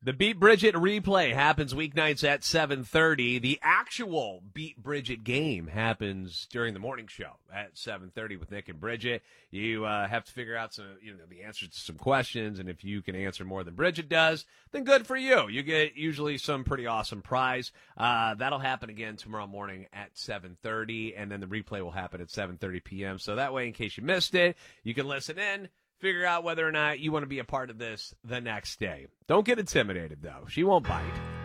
The Beat Bridget replay happens weeknights at 7:30. The actual Beat Bridget game happens during the morning show at 7:30 with Nick and Bridget. You have to figure out the answers to some questions, and if you can answer more than Bridget does, then good for you. You get usually some pretty awesome prize. That'll happen again tomorrow morning at 7:30, and then the replay will happen at 7:30 p.m. So that way, in case you missed it, you can listen in. Figure out whether or not you want to be a part of this the next day. Don't get intimidated, though. She won't bite.